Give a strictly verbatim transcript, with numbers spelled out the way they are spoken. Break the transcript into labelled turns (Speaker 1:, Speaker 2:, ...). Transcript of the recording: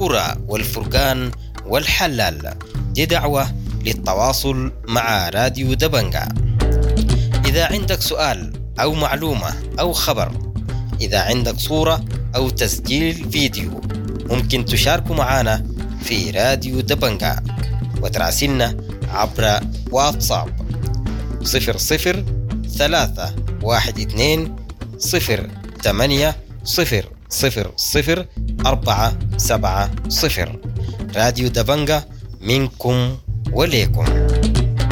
Speaker 1: القرى والفرقان والحلال. دي دعوة للتواصل مع راديو دبنجة. إذا عندك سؤال أو معلومة أو خبر، إذا عندك صورة أو تسجيل فيديو، ممكن تشاركوا معنا في راديو دبنجة وتراسلنا عبر واتساب صفر صفر ثلاثة واحد اثنين صفر ثمانية صفر صفر صفر أربعة سبعة صفر. راديو دبنجة منكم وليكم.